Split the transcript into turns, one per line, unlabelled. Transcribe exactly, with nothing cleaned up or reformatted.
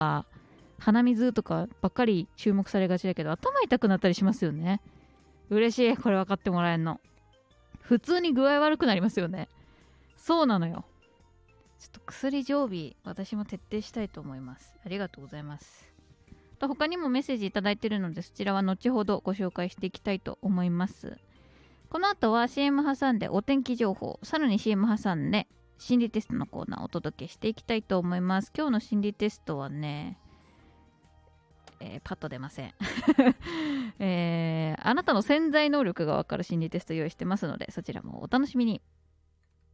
鼻水とかばっかり注目されがちだけど、頭痛くなったりしますよね。嬉しい、これ分かってもらえんの。普通に具合悪くなりますよね。そうなのよ。ちょっと薬常備、私も徹底したいと思います。ありがとうございます。と他にもメッセージいただいているので、そちらは後ほどご紹介していきたいと思います。この後は シーエム 挟んでお天気情報、さらに シーエム 挟んで心理テストのコーナーをお届けしていきたいと思います。今日の心理テストはね、えー、パッと出ません、えー、あなたの潜在能力がわかる心理テスト用意してますので、そちらもお楽しみに。